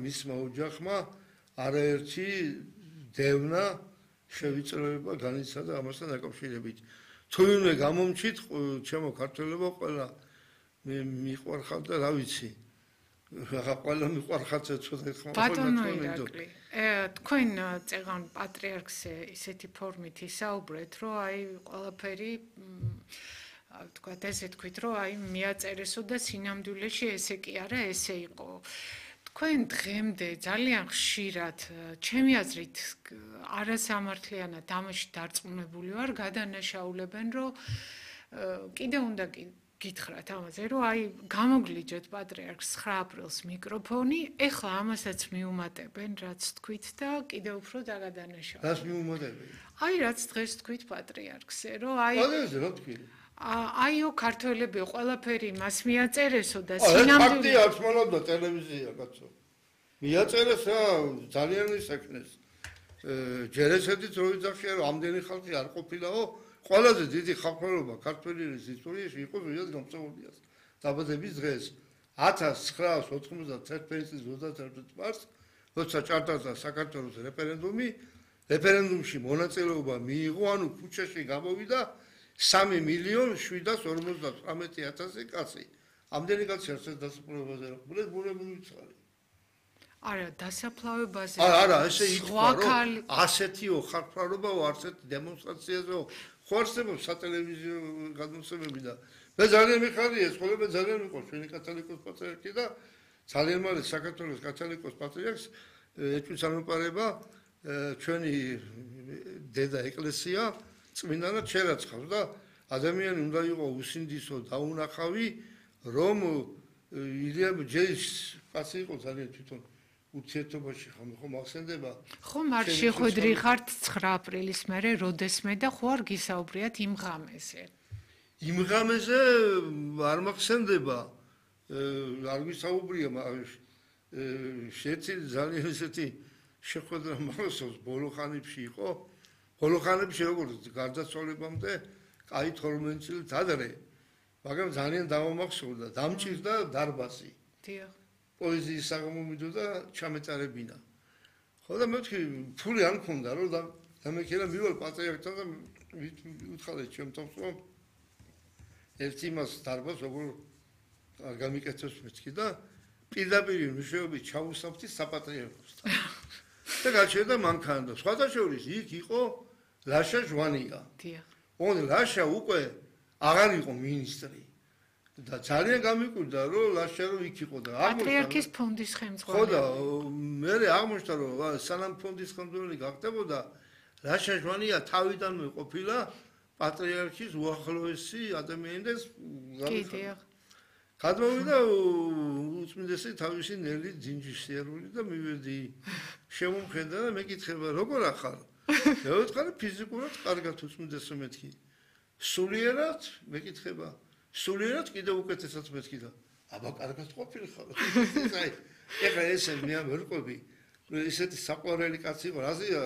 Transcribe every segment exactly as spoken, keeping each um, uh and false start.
მისმა ოჯახმა არაერთი დევნა შევიწროება განიცადა ამასთან დაკავშირებით. თუ ვინმე გამომჩით, ჩემო ქართველებო ყველა მიყვარხავთ და რა ვიცი. რა ყველა მიყვარხავთ ცოტა ხმა. ბატონო ირაკლი, თქვენ წეღან პატრიარქს ისეთი ფორმით ისაუბრეთ, რომ აი ყველაფერი თქვათ ესე თქვით, რომ აი მიაწერესო და სინამდვილეში ესე კი არა, ესე იყო. თქვენ დღემდე ძალიან ხშირად, ჩემი აზრით, არასამართლიანად ამაში დარწმუნებული ვარ, გადანაშაულებენ, რომ კიდე უნდა გითხრათ ამაზე, რომ აი გამოგლიჯეთ პატრიარქს ცხრა აპრილს მიკროფონი, ეხლა ამასაც მიუმატებენ, რაც თქვით და კიდე უფრო დაგადანაშაულებენ. რას მიუმატებენ? აი რაც დღეს თქვით პატრიარქზე, რომ აი პატრიარქზე რა თქვი? აიო ქართველები ყველაფერი მას მიაწერესო და სინამდვილეში ფაქტი აქვს მონობდა ტელევიზია კაცო. მიაწერეს რა ძალიან ისექნეს. ჯერ ესეთი ძრო იძახია რომ ამდენი ხალხი არ ყოფილაო, ყველაზე დიდი ხალხობა ქართველის ისტორიაში იყო ზუსტად გამწეობიას. დაბადების დღეს ათას ცხრაას ოცდაათი წლის ოცდაათი მარტს, როცა ჩატარდა საქართველოს რეფერენდუმი, რეფერენდუმში მონაწილეობა მიიღო, ანუ ქუჩაში გამოვიდა სამი მილიონი შვიდას ორმოცდათვრამეტი ათასი კაცი. ამდენი კაცი არც დასაფლავებაზე რა ყოფილა, ბუნებრივი უცხარი. არა, დასაფლავებაზე. არა, არა, ესე ითქვა, რომ ასეთიო ხალხმრავლობაო, ასეთ დემონსტრაციაზეო ხوارსებობს სატელევიზიო გადმოსცემები და მე ძალიან მიხარია, ეს ხოლმე ძალიან მიყვარს ჩვენი კათოლიკოს პატრიარქი და ძალიან მალე საქართველოს კათოლიკოს პატრიარქს ეჭვით ამეპარება ჩვენი დედა ეკლესია წმინდანად შერაცხავს და ადამიანი უნდა იყოს უსინდისო და უნახავი, რომ ილია ჯეის კაცი იყო ძალიან თვითონ ურთიერთობაში ხომ ხომ ახსენდება. ხომ არ შეხვედრი ხართ ცხრა აპრილის მერე როდესმე და ხო არ გისაუბრიათ იმ ღამეზე? იმ ღამეზე არ მახსენდება. არ გისაუბრია, შეცი ძალიან ესეთი შეხვედრა მახსოვს ბოლო ხანებში იყო. ბოლო ხანებში როგორც გარდაცვალებამდე კაი თორმეტ წელს ადრე, მაგრამ ძალიან დავამახსოვრდა, დამჭირდა დარბაზი. დიახ. პოეზიის საღამომიდო და ჩამეწარებინა. ხო და მე ვთქვი, ფული არ მქონდა, რომ და მე კიდე მივალ პატრიარქთან და ვითხარე ჩემ თავს, რომ ერთ იმას დარბაზს როგორ არ გამიკეთებს მეთქი და პირდაპირ მნიშვნელობით ჩაუსაფთი საპატრიარქოსთან. და გაჩერდა მანქანა და სხვათა შორის იქ იყო ლაშა ჟვანია. დიახ. ოღონდ ლაშა უკვე აღარ იყო მინისტრი. და ძალიან გამიკვირდა რომ ლაშა რო იქ იყო და პატრიარქის ფონდის ხელმძღვანელი. ხო და მე აღმოჩნდა რომ სანამ ფონდის ხელმძღვანელი გახდებოდა ლაშა ჟვანია თავიდანვე ყოფილა პატრიარქის უახლოესი ადამიანი და კიდეახ გადმოვიდა უწმინდესი თავისი ნელი ძინჯისიერული და მივედი შემომხედა და მეკითხება როგორ ახარ? მე ვთქვი ფიზიკურად კარგად უწმინდესო მეთქი. სულიერად მეკითხება სულიერად კიდე უკეთესად მეთქი და აბა კარგად ყოფილიყავ. აი, ეხლა ესე მე ვერკვები, ესეთი საყვარელი კაცი იყო, რაზეა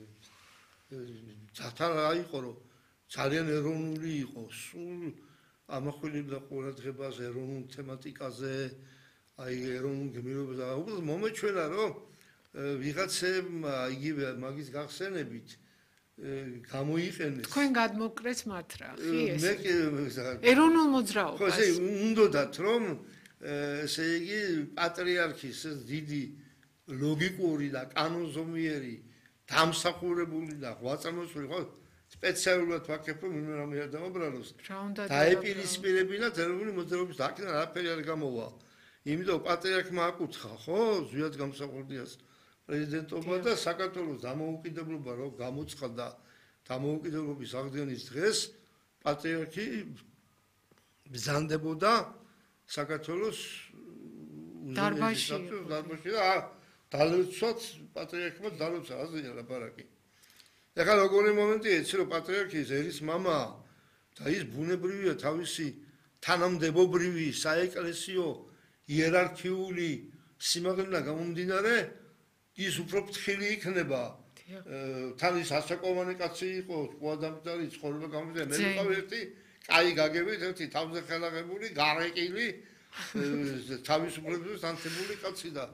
ძათან რა იყო, რომ ძალიან ეროვნული იყო, სულ ამახვილებდა ყურადღებას ეროვნულ თემატიკაზე, აი ეროვნულ გმირობაზე. უბრალოდ მომეჩვენა, რომ ვიღაცებმა იგივე მაგის გახსენებით გამოიყენეს. თქვენ გადმოკრეს მათ რა, ხი ეს? მე ეროვნულ მოძრაობას. ხო, ესე უნდათ რომ ესე იგი პატრიარქის ეს დიდი ლოგიკური და კანონზომიერი დამსახურებული და ღვაწამოსული ხო სპეციალურად ვაკეთებ რომ იმ რამე არ დამაბრალოს. დაეპირისპირებინათ ეროვნული მოძრაობის აქედან არაფერი არ გამოვა. იმიტომ პატრიარქმა აკუთხა, ხო, ზვიად გამსახურდიას პრეზიდენტობა და საქართველოს დამოუკიდებლობა რო გამოცხადდა დამოუკიდებლობის აღდგენის დღეს პატრიარქი ბრძანდებოდა საქართველოს დარბაზში დარბაზში და დალოცვაც პატრიარქმა დალოცა აზრია ლაპარაკი. ეხლა როგორი მომენტია იცი რომ პატრიარქის ერის მამა და ის ბუნებრივია თავისი თანამდებობრივი საეკლესიო იერარქიული სიმაღლიდან გამომდინარე ის უფრო ფრთხილი იქნება. თან ის ასაკოვანი კაცი იყო, ყუადამტარი ცხოვრება გამომდინარე. მე ვიყავ ერთი კაი გაგებით, ერთი თავზე ხელაღებული, გარეკილი, თავისუფლების ანთებული კაცი და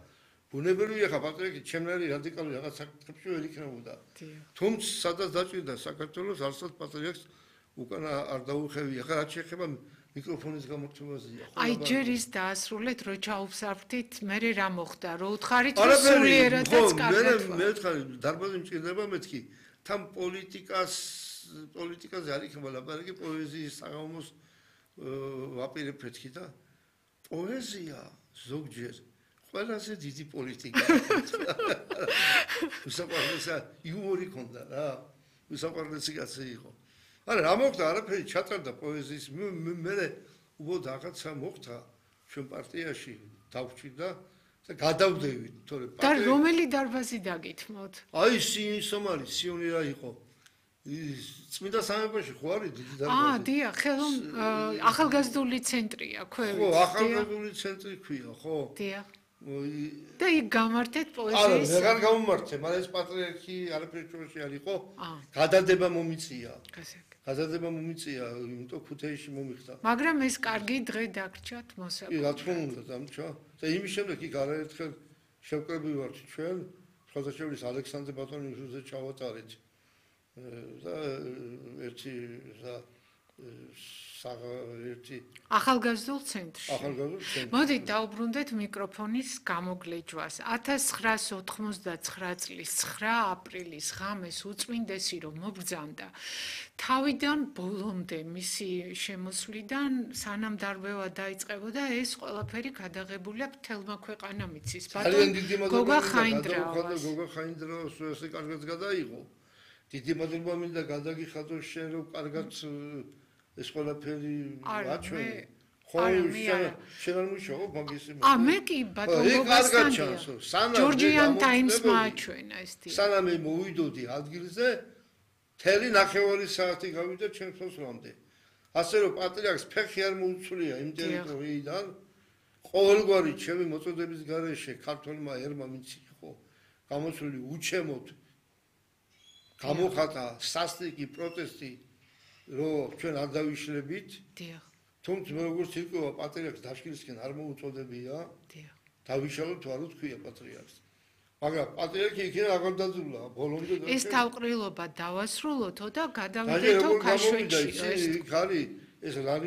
ბუნებრივია ხა პატრიარქი ჩემნარი რადიკალური რაღაც საკითხებში ვერ იქნებოდა. თუმცა სადაც დაჭირდა საქართველოს არსად პატრიარქს უკან არ დაუხევია. ხა რაც შეეხება მიკროფონის გამორთმევაზეა. აი ჯერ ის დაასრულეთ რო ჩაუფსარფთით, მე რა მოხდა, რო უთხარით რომ სულიერადაც კარგად მე მე ვთხარი დარბაზი მჭირდება მეთქი. თან პოლიტიკას პოლიტიკაზე არ იქნება ლაპარაკი პოეზიის საღამოს ვაპირებ მეთქი და პოეზია ზოგჯერ ყველაზე დიდი პოლიტიკაა. უსაყვარლესა იუმორი ქონდა რა. უსაყვარლესი კაცი იყო. არა, რა მოხდა, არაფერი ჩატარდა პოეზიის. მე უბრალოდ რაღაცა მოხდა ჩვენ პარტიაში დავჭირდა და გადავდევით, თორე და რომელი დარბაზი დაგითმოთ? აი სიუნსომალი, სიუნი რა იყო? წმინდა სამეფოში ხო არის დიდი დარბაზი? აა, დიახ, ხელო ახალგაზრდული ცენტრია, ქვევით. ხო, ახალგაზრდული ცენტრი ქვია, ხო? დიახ. და იქ გამართეთ პოეზიის. არა, ვეღარ გამომართე, მაგრამ ეს პატრიარქი არაფერი ჩვენში არ იყო. გადადება მომიწია. გადადება მომიწია, იმიტომ ქუთაისში მომიხდა. მაგრამ ეს კარგი დღე დაგრჩათ მოსაკვეთად. კი, რა თქმა უნდა, დამჭა. და იმის შემდეგ იქ არაერთხელ შევკრები ვართ ჩვენ, შესაძლოა ალექსანდრე ბატონიშვილზე ჩავატარეთ. და ერთი და ერთი ახალგაზრდულ ცენტრში. ახალგაზრდულ ცენტრში. მოდით დაუბრუნდეთ მიკროფონის გამოგლეჯვას. ათას ცხრაასი ოთხმოცდაცხრა წლის ცხრა აპრილის ღამეს უწმინდესი რომ მობრძანდა. თავიდან ბოლომდე მისი შემოსვლიდან სანამ დარბევა დაიწყებოდა ეს ყველაფერი გადაღებულია მთელმა ქვეყანამიცის. ძალიან დიდი მადლობა გოგა ხაინდრავას. გოგა ხაინდრავას ესე კარგად გადაიღო. დიდი მადლობა მინდა გადაგიხადო შენ რომ კარგად ეს ყველაფერი აჩვენე. ხო, შენ არ მუშაობ მაგის იმას. ა მე კი ბატონობასთან. ჯორჯიან ტაიმსმა აჩვენა ეს თი. სანამ მე მოვიდოდი ადგილზე თელი ნახევარი საათი გავიდა ჩემ სოსლამდე. ასე რომ პატრიარქს ფეხი არ მოუწვლია იმ ტერიტორიიდან. ყოველგვარი ჩემი მოწოდების გარეშე ქართველმა ერმა ვინც იყო გამოსული უჩემოდ გამოხატა სასტიკი პროტესტი რომ ჩვენ არ დავიშლებით. დიახ. თუმცა მე როგორც ირკვევა პატრიარქს დაშკილისკენ არ მოუწოდებია. დიახ. დავიშალოთ თუ არ უთქვია პატრიარქს. მაგრამ პატრიარქი იქნება აღარ დაძულა ბოლომდე და ეს თავყრილობა დავასრულოთო და გადავიდეთო ქაშვეთში. ეს ხარი ეს